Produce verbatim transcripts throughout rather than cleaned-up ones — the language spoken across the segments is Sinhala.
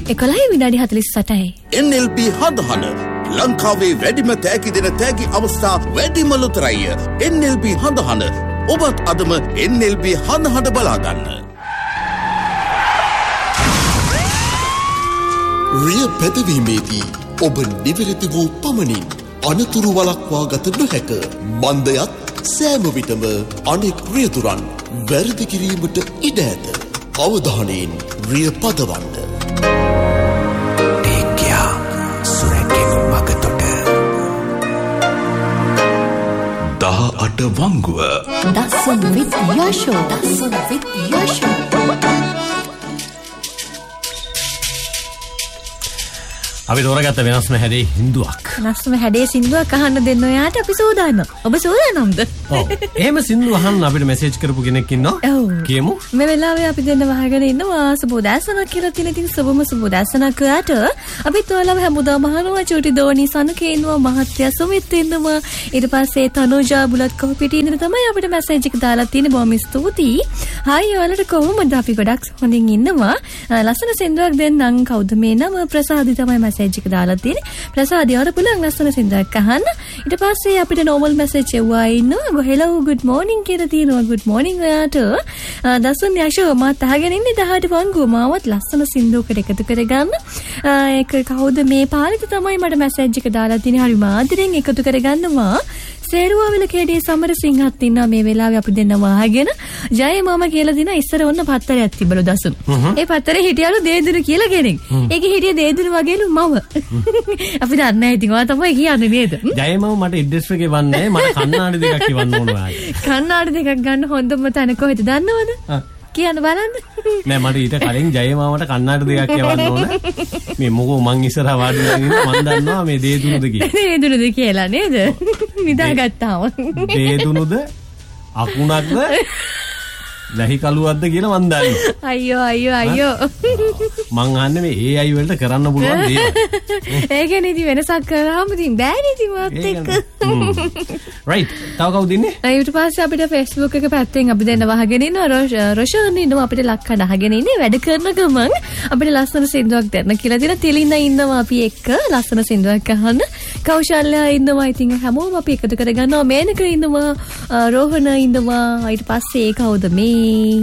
එකොළහයි විනාඩි හතළිස් අටයි. එන් එල් පී හඳහන ලංකාවේ වැඩිම තෑගි දෙන තෑගි අවස්ථා වැඩිම ලොතරැය. එන් එල් පී හඳහන ඔබත් අදම එන් එල් පී හඳහන බලාගන්න. රිය පැදවීමේදී ඔබ නිවැරදි වූ පමණින් අනතුරු වළක්වා ගත නොහැක. මන්දයත් සෑම විටම අනෙක් රියතුරන් වැරදි කිරීමට ඉඩ ඇත. අවධානයෙන් රිය පදවන්න. ටේක්යා සුරැකෙන මගතොට දහ අට වංගුව දස්සන විත් යශෝ දස්සන විත් යශෝ. අපි තෝරගත්ත වෙනස්ම හැඩේ හින්දුවක්. වෙනස්ම හැඩේ සින්දුවක් අහන්න දෙන්න ඔයාට අපි සූදානම්. ඔබ සූදානම්ද? ඔව්. එහෙම සින්දු අහන්න අපිට මෙසේජ් කරපු කෙනෙක් ඉන්නවා. ඔව්. කියමු. මේ වෙලාවේ අපි දෙන්න වහගෙන ඉන්නවා සුබෝදෑසනක් කියලා තියෙන ඉතින් සුබම සුබෝදෑසනක් ඔයාට. අපිත් ඔයාලව හැමදාම අහනවා චූටි දෝනි සනකේ ඉන්නවා මහත්ය සුමිත් ඉන්නවා. ඊට පස්සේ තනුජා බුලත් කොහොපිටි ඉන්න තමයි අපිට මෙසේජ් එක දාලා තියෙන්නේ. බොහොම ස්තුතියි. හායි ඔයාලට කොහොමද? අපි ගොඩක් හොඳින් ඉන්නවා. ලස්සන සින්දුවක් දෙන්නම්. කවුද මේ නම? ප්‍රසාදි තමයි මෙසේජ් එක දාලා තියෙන්නේ. ප්‍රසාදි වර පුළුවන් ලස්සන සින්දුවක් අහන්න. ඊට පස්සේ අපිට normal message එවුවා ඉන්නවා. hello good morning කියලා තියෙනවා. good morning ඔයාට. දසුන් යශෝ මාත් අහගෙන ඉන්නේ දහ අට වංගුව. මාවත් ලස්සන සින්දුවකට එකතු කරගන්න. ඒක කවුද මේ පාරිත තමයි මට message එක දාලා තියෙන්නේ. හරි මාදිරෙන් එකතු කරගන්නවා. සේරුවාවිල කේඩේ සමරසිංහත් ඉන්නවා මේ වෙලාවේ අපි දෙන්නම අහගෙන. ජය මාමා කියලා දින ඉස්සර ඔන්න පත්තරයක් තිබලු දසුන්. ඒ පත්තරේ හිටියලු දේදුරු කියලා කෙනෙක්. ඒකේ හිටිය දේදුරු වගේලු මම. අපි දන්නේ නැහැ ඉතින් ඔයා තමයි කියන්නේ නේද? ජය මාමා මට ඇඩ්‍රස් එකේ වන්නේ මට කන්නාඩි දෙකක් ඉවන්න ඕන ඔයාගේ. කන්නාඩි දෙකක් ගන්න හොඳම තැන කොහෙද දන්නවද? කියන්න බලන්න. නෑ මට ඊට කලින් ජය මාමට කන්නාඩි දෙකක් යවන්න ඕන. මේ මොකෝ මං ඉස්සරහා වාඩි වෙලා ඉන්න මං දන්නවා මේ දේදුනුද කියලා. දේදුනුද කියලා නේද? නිදාගත්තාම. දේදුනුද අකුණක්ද ලැහි කළුවක්ද කියලා මං දන්නවා. අයියෝ අයියෝ අයියෝ. මං අහන්නේ මේ ඒ අයි වලට කරන්න පුළුවන් දේවල්. ඒකනේ ඉතින් වෙනසක් කරාම ඉතින් බෑනේ ඉතින් මාත් එක්ක. right. තව කවුද ඉන්නේ? ඊට පස්සේ අපිට Facebook එක පැත්තෙන් අපි දෙන්න වහගෙන ඉන්නවා. රොෂන් ඉන්නවා අපිට ලක්කඩ අහගෙන ඉන්නේ. වැඩ කරන ගමන් අපිට ලස්සන සින්දුවක් දෙන්න කියලා දෙන තිලිනා ඉන්නවා අපි එක්ක ලස්සන සින්දුවක් අහන්න. කෞශල්‍යා ඉන්නවා. ඉතින් හැමෝම අපි එකතු කරගන්නවා. මේනක ඉන්නවා. රෝහණ ඉන්නවා. ඊට පස්සේ කවුද මේ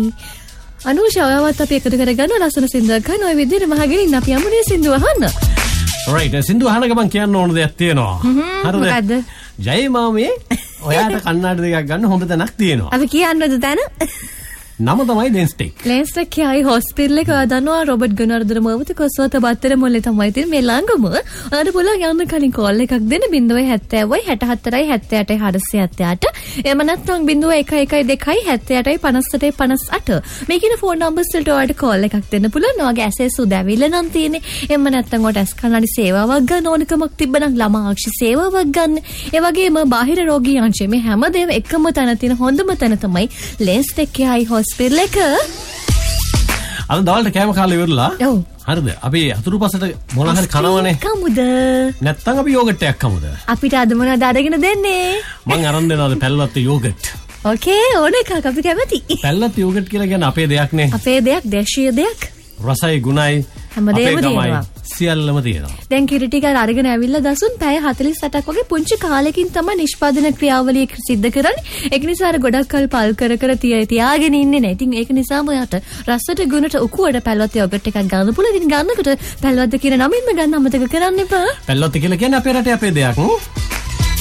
අනුෂාවත් අපි එකතු කරගන්නවා ලස්සන සින්දුවක් අහන්න. ඔය විදිහට මහගෙන ඉන්න අපි යමුනේ සින්දුව අහන්න. right. සින්දුව අහන ගමන් කියන්න ඕන දෙයක් තියෙනවා. හරිද? මොකද්ද? ජය මාමේ ඔයාට කන්නාඩි දෙකක් ගන්න හොඳ තැනක් තියෙනවා. අපි කියන්නද තැන? නම තමයි ලෙන්ස්ටෙක්. ලෙන්ස්ටෙක් කියයි හොස්පිටල් එක ඔයා දන්නවා රොබර්ට් ගුණවර්ධන මවත කොස්සෝත බත්තර මොල්ලේ තමයි තියෙන්නේ මේ ළඟම. ඔයාට පුළුවන් යන්න කලින් කෝල් එකක් දෙන්න zero seven zero හැට හතරයි හැත්තෑ අටයි හාරසිය හැත්තෑ අට. එහෙම නැත්නම් zero one one one දෙකයි හැත්තෑ අටයි පනස් අටයි පනස් අට. මේ කියන ෆෝන් නම්බර්ස් වලට ඔයාට කෝල් එකක් දෙන්න පුළුවන්. ඔයාගේ ඇසෙස් උදැවිල්ල නම් තියෙන්නේ. එහෙම නැත්නම් ඔයාට ඇස් කන්නඩි සේවාවක් ගන්න ඕනකමක් තිබ්බනම් ළමා ආක්ෂි සේවාවක් ගන්න. ඒ වගේම බාහිර රෝගී අංශය මේ හැමදේම එකම තැන තියෙන හොඳම තැන තමයි ලෙන්ස්ටෙක් කියයි හොස්පිටල් එක. අද දවල්ට කෑම කාලේ ඉවරලා. ඔව්. හරිද? අපි අතුරු පසට මොන හරි කනවනේ. කමුද? නැත්තම් අපි යෝගට් එකක් කමුද? අපිට අද මොනවද අරගෙන දෙන්නේ? මං අරන් දෙනවාද පැල්ලත් යෝගට්. ඕකේ ඕන එකක් අපි කැමති. පැල්ලත් යෝගට් කියලා කියන්නේ අපේ දෙයක් නේ. අපේ දෙයක් දේශීය දෙයක්. රසයි ගුණයි හැමදේම තියෙනවා. සියල්ලම තියෙනවා. දැන් කිරි ටික අරගෙන ඇවිල්ලා දසුන් පැය හතළිස් අටක් වගේ පුංචි කාලෙකින් තමයි නිෂ්පාදන ක්‍රියාවලිය සිද්ධ කරන්නේ. ඒක නිසා අර ගොඩක් කල් පල් කර කර තියාගෙන ඉන්නේ නැහැ. ඉතින් ඒක නිසාම යාට රසට ගුණට උකුවට පැල්වත් යෝගට් එකක් ගන්න පුළුවන්. ඉතින් ගන්නකොට පැල්වත්ද කියන නමින්ම ගන්න අමතක කරන්න එපා. පැල්වත් කියලා කියන්නේ අපේ රටේ අපේ දෙයක්.